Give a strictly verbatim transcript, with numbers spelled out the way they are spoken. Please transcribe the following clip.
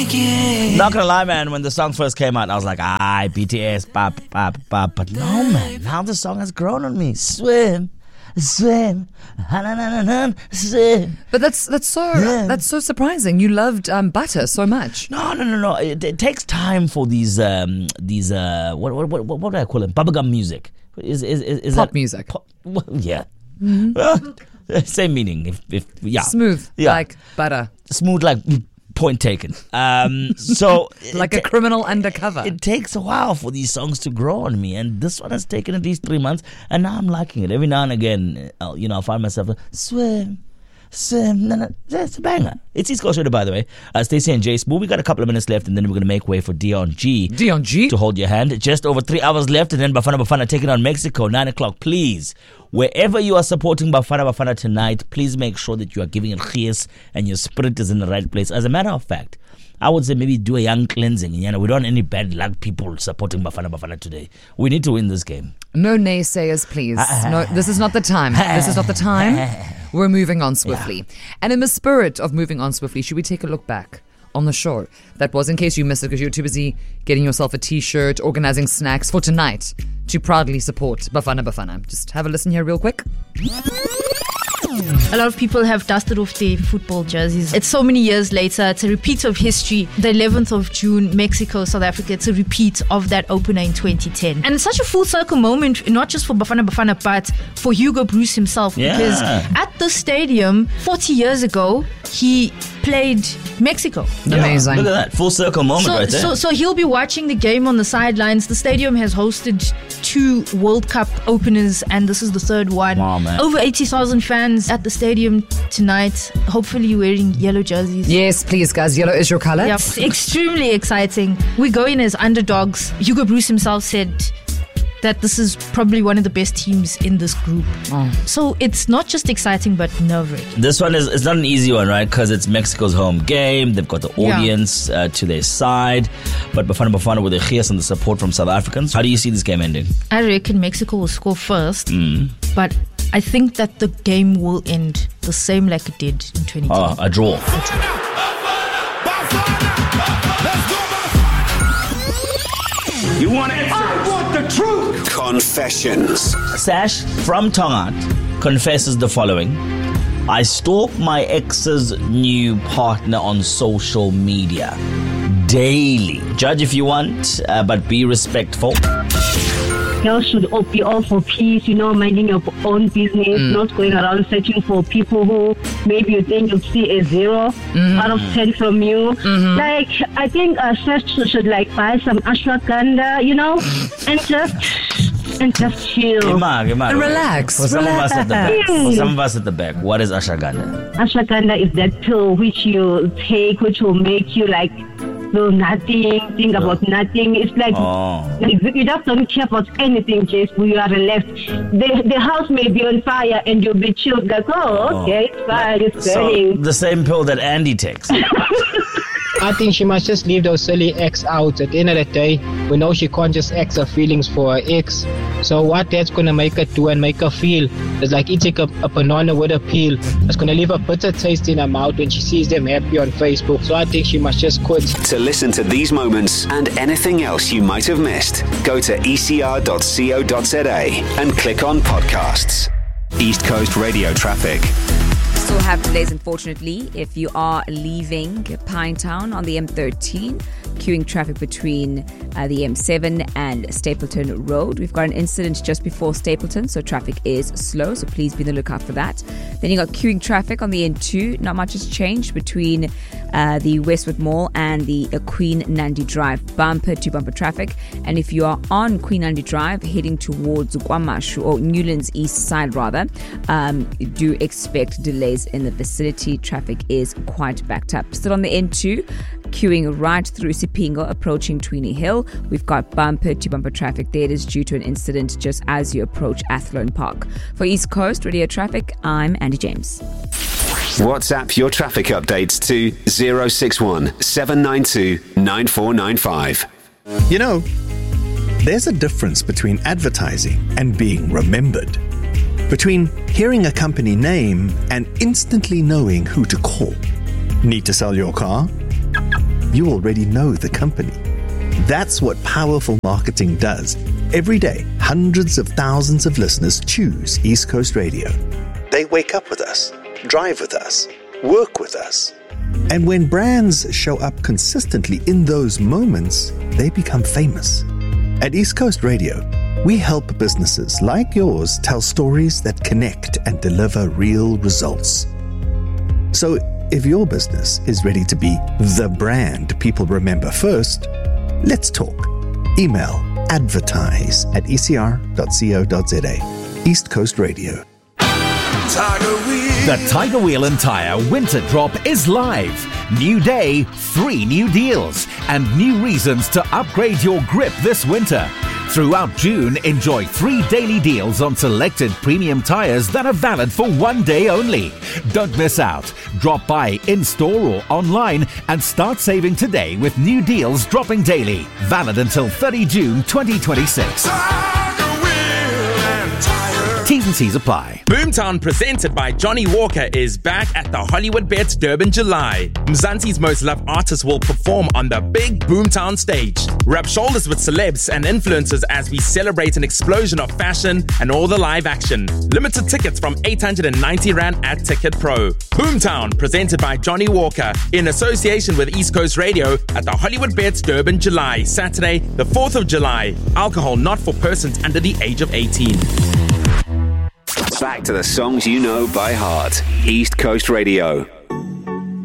speaking. Not gonna lie, man, when the song first came out, I was like, ah, B T S, pop, pop, pop. But no, man, now the song has grown on me. Swim, swim, swim. But that's that's so Yeah. that's so surprising. You loved um, Butter so much. No, no, no, no. It, it takes time for these, um, these, uh, what, what, what, what do I call it? Bubblegum music. Is is is, is Pop that, music. Pop, well, yeah. Well, same meaning. If if yeah, Smooth, Yeah. like butter, smooth like. Point taken. Um, so like it, a criminal undercover. It takes a while for these songs to grow on me, and this one has taken at least three months, and now I'm liking it. Every now and again, I'll, you know, I'll find myself swim, swim. No, no, it's a banger. It's East Coast Radio, by the way. Uh, Stacey and Jace. Well, we got a couple of minutes left, and then we're going to make way for Dion G. Dion G to hold your hand. Just over three hours left, and then Bafana Bafana taking on Mexico. Nine o'clock, please. Wherever you are supporting Bafana Bafana tonight, please make sure that you are giving it chies and your spirit is in the right place. As a matter of fact, I would say maybe do a young cleansing. You know, we don't want any bad luck people supporting Bafana Bafana today. We need to win this game. No naysayers, please. No, this is not the time. This is not the time. We're moving on swiftly. Yeah. And in the spirit of moving on swiftly, should we take a look back on the show? That was in case you missed it because you were too busy getting yourself a t-shirt, organizing snacks for tonight to proudly support Bafana Bafana. Just have a listen here real quick. A lot of people have dusted off their football jerseys. It's so many years later. It's a repeat of history. The eleventh of June, Mexico, South Africa. It's a repeat of that opener in twenty ten. And it's such a full circle moment, not just for Bafana Bafana, but for Hugo Broos himself. Yeah. Because at the stadium, forty years ago, he played Mexico. Yeah, amazing. Look at that. Full circle moment So, right there. so, so he'll be watching the game on the sidelines. The stadium has hosted two World Cup openers, and this is the third one. Wow, man. Over eighty thousand fans at the stadium tonight. Hopefully wearing yellow jerseys. Yes, please, guys. Yellow is your color. Yep. Extremely exciting. We go in as underdogs. Hugo Broos himself said that this is probably one of the best teams in this group. Oh. So it's not just exciting, but nerve-wracking. This one is it's not an easy one, right? Because it's Mexico's home game. They've got the audience yeah. uh, to their side. But Bafana Bafana with the chies and the support from South Africans. How do you see this game ending? I reckon Mexico will score first. Mm. But I think that the game will end the same like it did in twenty ten. Oh, a draw. You want answers? I want the truth. Confessions. Sash from Tongat confesses the following. I stalk my ex's new partner on social media daily. Judge if you want, uh, but be respectful. Girls should all be all for peace, you know, minding your own business, mm. not going around searching for people who maybe you think you'll see a zero mm. out of ten from you. Mm-hmm. Like, I think uh, Sash should like buy some ashwagandha, you know, and just and just chill. Ima, Ima, and relax. For some relax. of us at the back, for some of us at the back, what is ashwagandha? Ashwagandha is that pill which you take, which will make you like feel nothing, think yeah. about nothing. It's like oh. you just don't care about anything, Jace. You are relaxed. The the house may be on fire and you'll be chilled. Like, oh, okay, it's fine, it's burning. So the same pill that Andy takes. I think she must just leave those silly ex out. At the end of the day, we know she can't just ex her feelings for her ex. So what that's going to make her do and make her feel is like eating a, a banana with a peel. It's going to leave a bitter taste in her mouth when she sees them happy on Facebook. So I think she must just quit. To listen to these moments and anything else you might have missed, go to e c r dot co dot z a and click on podcasts. East Coast Radio Traffic. Still have delays, unfortunately, if you are leaving Pinetown on the M thirteen, queuing traffic between uh, the M seven and Stapleton Road. We've got an incident just before Stapleton, so traffic is slow, so please be on the lookout for that. Then you got queuing traffic on the N two. Not much has changed between uh, the Westwood Mall and the uh, Queen Nandi Drive. Bumper to bumper traffic. And if you are on Queen Nandi Drive heading towards KwaMashu, or Newlands East side rather, um, do expect delays in the vicinity. Traffic is quite backed up. Still on the N two, queuing right through Sipingo, approaching Tweeny Hill. We've got bumper to bumper traffic there. It is due to an incident just as you approach Athlone Park. For East Coast Radio Traffic, I'm Andy James. WhatsApp your traffic updates to zero six one seven nine two nine four nine five. You know, there's a difference between advertising and being remembered. Between hearing a company name and instantly knowing who to call. Need to sell your car? you already know the company. That's what powerful marketing does. Every day, hundreds of thousands of listeners choose East Coast Radio. They wake up with us, drive with us, work with us. And when brands show up consistently in those moments, they become famous. At East Coast Radio, we help businesses like yours tell stories that connect and deliver real results. So if your business is ready to be the brand people remember first, let's talk. Email advertise at e c r dot co dot z a. East Coast Radio. The Tiger Wheel and Tire Winter Drop is live. New day, three new deals, and new reasons to upgrade your grip this winter. Throughout June, enjoy three daily deals on selected premium tires that are valid for one day only. Don't miss out. Drop by in-store or online and start saving today with new deals dropping daily. Valid until thirtieth of June twenty twenty-six. T's and C's apply. Boomtown, presented by Johnny Walker, is back at the Hollywood Bets Durban July. Mzansi's most loved artists will perform on the big Boomtown stage. Rub shoulders with celebs and influencers as we celebrate an explosion of fashion and all the live action. Limited tickets from eight hundred ninety rand at Ticket Pro. Boomtown, presented by Johnny Walker, in association with East Coast Radio at the Hollywood Bets Durban July, Saturday, the fourth of July. Alcohol not for persons under the age of eighteen. Back to the songs you know by heart. East Coast Radio.